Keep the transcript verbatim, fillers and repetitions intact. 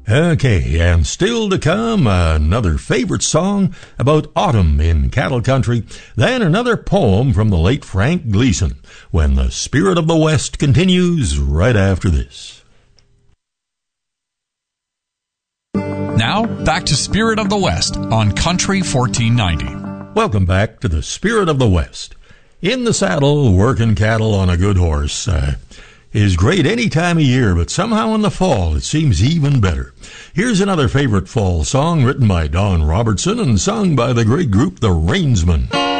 Okay, and still to come, another favorite song about autumn in cattle country, then another poem from the late Frank Gleason, when the Spirit of the West continues right after this. Now, back to Spirit of the West on Country fourteen ninety. Welcome back to the Spirit of the West. In the saddle, working cattle on a good horse uh, is great any time of year, but somehow in the fall it seems even better. Here's another favorite fall song written by Don Robertson and sung by the great group The Rainsmen.